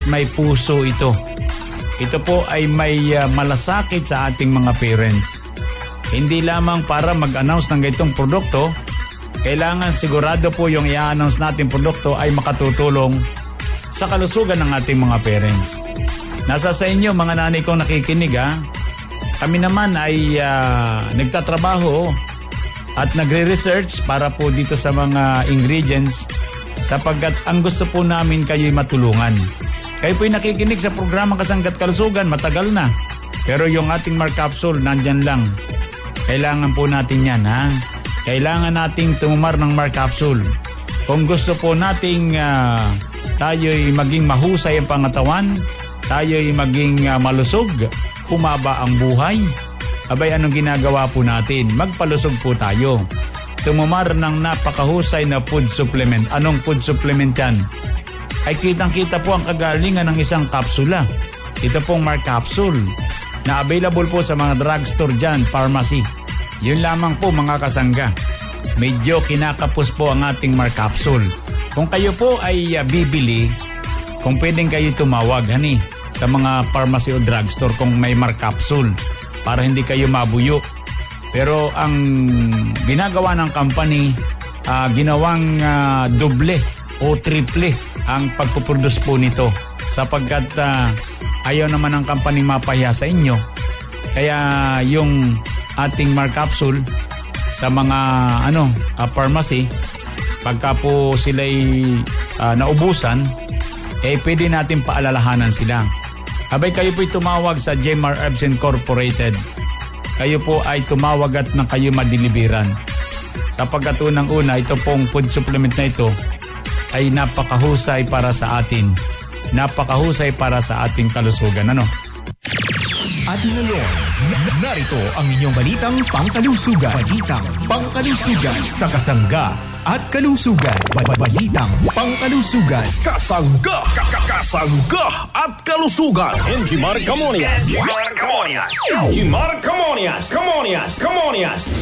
may puso ito. Ito po ay may malasakit sa ating mga parents. Hindi lamang para mag-announce ng ganitong produkto, kailangan sigurado po yung i-announce natin produkto ay makatutulong sa kalusugan ng ating mga parents. Nasa sa inyo mga nanay kong nakikinig ha. Kami naman ay nagtatrabaho at nagre-research para po dito sa mga ingredients sapagkat ang gusto po namin kayo'y matulungan. Kayo po'y nakikinig sa programa Kasangga't Kalusugan, matagal na. Pero yung ating Mar Capsule, nandyan lang. Kailangan po natin yan, ha? Kailangan nating tumumar ng Mar Capsule. Kung gusto po nating tayo'y maging mahusay ang pangatawan, tayo'y maging malusog, humaba ang buhay, abay anong ginagawa po natin? Magpalusog po tayo. Tumumar ng napakahusay na food supplement. Anong food supplement yan? Ay kitang-kita po ang kagalingan ng isang kapsula. Ito pong Mar Capsule na available po sa mga drugstore dyan, pharmacy. Yun lamang po mga kasangga. Medyo kinakapos po ang ating Mar Capsule. Kung kayo po ay bibili, kung pwedeng kayo tumawag, hani, sa mga pharmacy o drugstore kung may Mar Capsule para hindi kayo mabuyo. Pero ang ginagawa ng company, ginawang doble o triple ang pagpuproduce po nito sapagkat ayaw naman ng company mapahiya sa inyo. Kaya yung ating Mar Capsule sa mga pharmacy, pagka po sila'y naubusan, pwede natin paalalahanan sila. Habay kayo po'y tumawag sa Jmar Herbs Incorporated. Kayo po ay tumawag at nang kayo madiliberan. Sapagkat unang-una, ito pong food supplement na ito ay napakahusay para sa atin. Napakahusay para sa ating kalusugan. Ano? At ngayon, narito ang inyong balitang pangkalusugan. Balitang pangkalusugan sa Kasangga at Kalusugan. Balitang pangkalusugan. Kasangga! Kasangga at Kalusugan. Enjimar Camonias. Enjimar Camonias.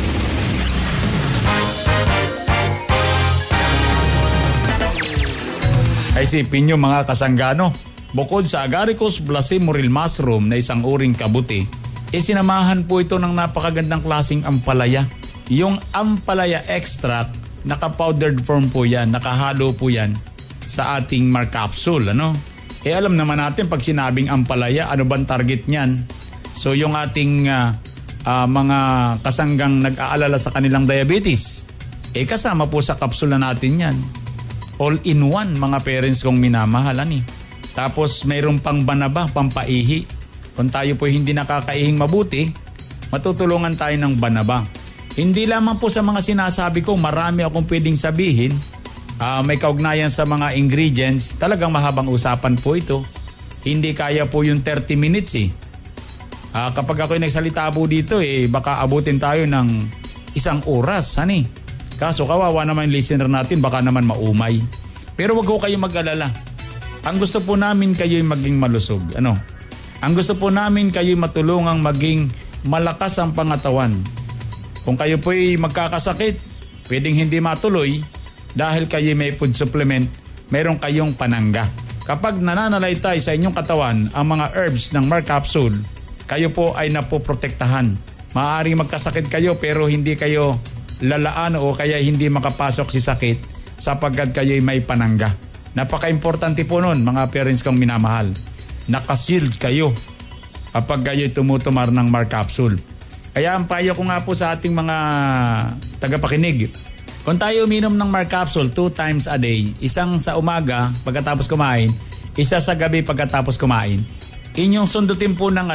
Ay isipin nyo mga kasanggano, bukod sa Agaricus blacemuril mushroom na isang uring kabuti, sinamahan po ito ng napakagandang klaseng ampalaya. Yung ampalaya extract, naka-powdered form po yan, nakahalo po yan sa ating Mar Capsule. Ano? Alam naman natin pag sinabing ampalaya, ano bang target niyan? So yung ating mga kasanggang nag-aalala sa kanilang diabetes, kasama po sa kapsula natin yan. All-in-one mga parents kong minamahalan. Tapos mayroon pang banaba, pampaihi. Kung tayo po hindi nakakaihing mabuti, matutulungan tayo ng banaba. Hindi lamang po sa mga sinasabi ko, marami akong pwedeng sabihin. May kaugnayan sa mga ingredients. Talagang mahabang usapan po ito. Hindi kaya po yung 30 minutes kapag ako'y nagsalita po dito, baka abutin tayo ng 1 oras. Kaso kawawa naman yung listener natin, baka naman maumay. Pero wag ko kayo mag-alala. Ang gusto po namin kayo'y maging malusog. Ang gusto po namin kayo'y matulungang maging malakas ang pangatawan. Kung kayo po'y magkakasakit, pwedeng hindi matuloy dahil kayo may food supplement, mayroon kayong panangga. Kapag nananalaytay sa inyong katawan ang mga herbs ng Mar Capsule, kayo po ay napoprotektahan. Maaaring magkasakit kayo pero hindi kayo lalaan o kaya hindi makapasok si sakit sapagkat kayo'y may panangga. Napaka-importante po nun mga parents kong minamahal. Nakasild kayo kapag kayo'y tumutumar ng Mar Capsule. Kaya ang payo ko nga po sa ating mga tagapakinig, kung tayo uminom ng Mar Capsule 2 times a day, isang sa umaga pagkatapos kumain, isa sa gabi pagkatapos kumain, inyong sundutin po ng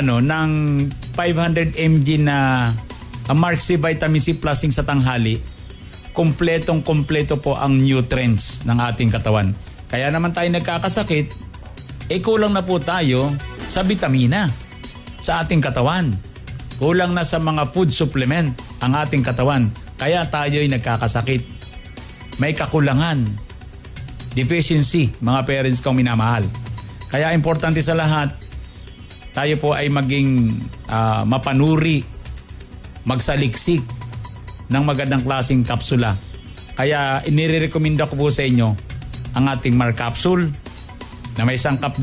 500 mg na Mark C Vitamin C Plus sa tanghali, kompletong-kompleto po ang nutrients ng ating katawan. Kaya naman tayo nagkakasakit, kulang na po tayo sa vitamina sa ating katawan. Kulang na sa mga food supplement ang ating katawan. Kaya tayo'y nagkakasakit. May kakulangan. Deficiency, mga parents kong minamahal. Kaya importante sa lahat, tayo po ay maging mapanuri, magsaliksik ng magandang klaseng kapsula. Kaya inirekomenda ko po sa inyo ang ating Mar Capsule na may sangkap